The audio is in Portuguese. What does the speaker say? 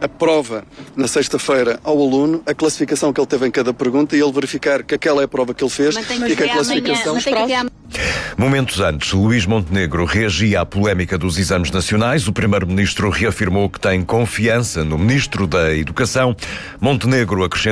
a prova na sexta-feira ao aluno, a classificação que ele teve em cada pergunta e ele verificar que aquela é a prova que ele fez e que a classificação... Momentos antes, Luís Montenegro reagia à polémica dos exames nacionais. O primeiro-ministro reafirmou que tem confiança no ministro da Educação. Montenegro acrescentou